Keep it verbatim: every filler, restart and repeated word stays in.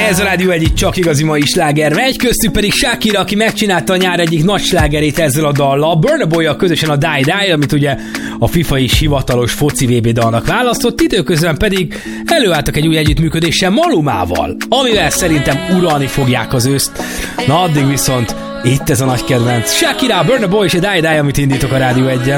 ez a Rádió egy csak igazi mai sláger megy, köztük pedig Shakira, aki megcsinálta a nyár egyik nagy slágerét ezzel a dallal, Burna Boy-jal közösen a Die Die, amit ugye a FIFA is hivatalos foci vé bé dalnak választott, időközben pedig előálltak egy új együttműködéssel Malumával, amivel szerintem uralni fogják az őszt. Na addig viszont itt ez a nagy kedvenc. Shakira, Burna Boy és a Die Die, amit indítok a Rádió egyen.